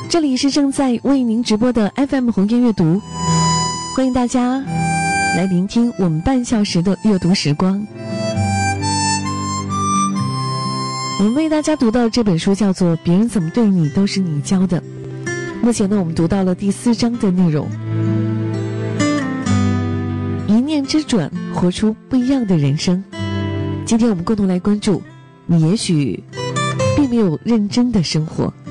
这里是正在为您直播的 FM 红颜阅读，欢迎大家来聆听我们半小时的阅读时光。我们为大家读到这本书叫做《别人怎么对你都是你教的》。目前呢，我们读到了第4章的内容。一念之准，活出不一样的人生。今天我们共同来关注，你也许并没有认真的生活。